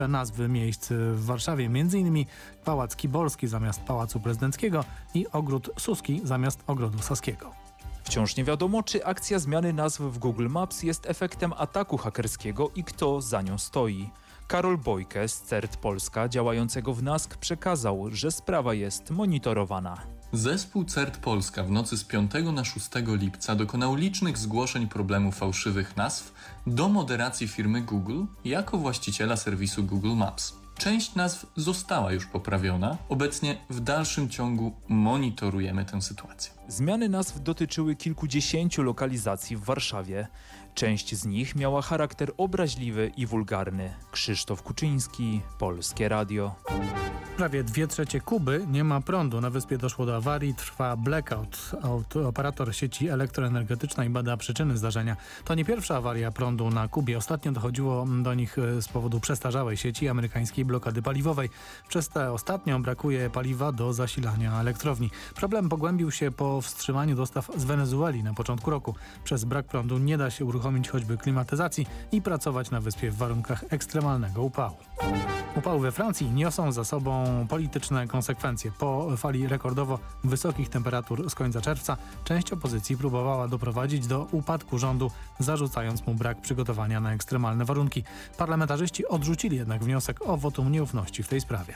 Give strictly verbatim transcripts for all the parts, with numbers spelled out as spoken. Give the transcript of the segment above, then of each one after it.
nazwy miejsc w Warszawie, między innymi Pałac Kibolski zamiast Pałacu Prezydenckiego i Ogród Suski zamiast Ogrodu Saskiego. Wciąż nie wiadomo, czy akcja zmiany nazw w Google Maps jest efektem ataku hakerskiego i kto za nią stoi. Karol Bojke z CERT Polska działającego w NASK przekazał, że sprawa jest monitorowana. Zespół CERT Polska w nocy z piątego na szóstego lipca dokonał licznych zgłoszeń problemu fałszywych nazw do moderacji firmy Google jako właściciela serwisu Google Maps. Część nazw została już poprawiona. Obecnie w dalszym ciągu monitorujemy tę sytuację. Zmiany nazw dotyczyły kilkudziesięciu lokalizacji w Warszawie. Część z nich miała charakter obraźliwy i wulgarny. Krzysztof Kuczyński, Polskie Radio. Prawie dwie trzecie Kuby nie ma prądu. Na wyspie doszło do awarii, trwa blackout. Operator sieci elektroenergetycznej bada przyczyny zdarzenia. To nie pierwsza awaria prądu na Kubie. Ostatnio dochodziło do nich z powodu przestarzałej sieci amerykańskiej blokady paliwowej. Przez tę ostatnią brakuje paliwa do zasilania elektrowni. Problem pogłębił się po wstrzymaniu dostaw z Wenezueli na początku roku. Przez brak prądu nie da się uruchomić choćby klimatyzacji i pracować na wyspie w warunkach ekstremalnego upału. Upały we Francji niosą za sobą polityczne konsekwencje. Po fali rekordowo wysokich temperatur z końca czerwca część opozycji próbowała doprowadzić do upadku rządu, zarzucając mu brak przygotowania na ekstremalne warunki. Parlamentarzyści odrzucili jednak wniosek o wotum nieufności w tej sprawie.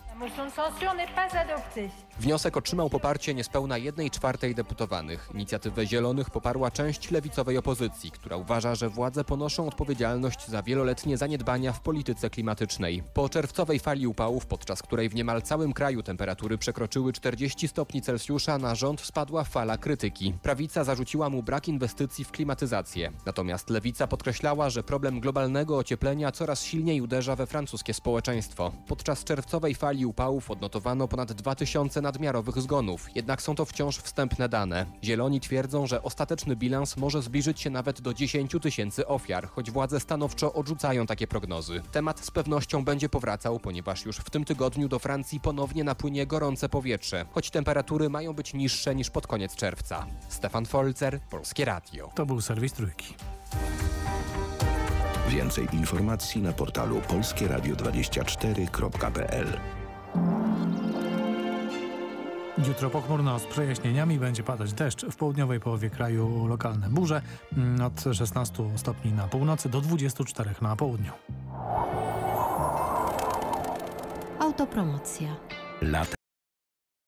Wniosek otrzymał poparcie niespełna jednej czwartej deputowanych. Inicjatywę Zielonych poparła część lewicowej opozycji, która uważa, że władze ponoszą odpowiedzialność za wieloletnie zaniedbania w polityce klimatycznej. Po czerwcowej fali upałów, podczas której w niemal całym kraju temperatury przekroczyły czterdzieści stopni Celsjusza, na rząd spadła fala krytyki. Prawica zarzuciła mu brak inwestycji w klimatyzację. Natomiast lewica podkreślała, że problem globalnego ocieplenia coraz silniej uderza we francuskie społeczeństwo. Podczas czerwcowej fali upałów odnotowano ponad dwa tysiące nadmiarowych zgonów, jednak są to wciąż wstępne dane. Zieloni twierdzą, że ostateczny bilans może zbliżyć się nawet do dziesięciu tysięcy ofiar, choć władze stanowczo odrzucają takie prognozy. Temat z pewnością będzie powracał, ponieważ już w tym tygodniu do Francji ponownie napłynie gorące powietrze, choć temperatury mają być niższe niż pod koniec czerwca. Stefan Folzer, Polskie Radio. To był serwis Trójki. Więcej informacji na portalu polskie radio dwadzieścia cztery kropka p l. Jutro pochmurno z przejaśnieniami, będzie padać deszcz. W południowej połowie kraju lokalne burze od szesnastu stopni na północy do dwudziestu czterech na południu. Autopromocja. Latem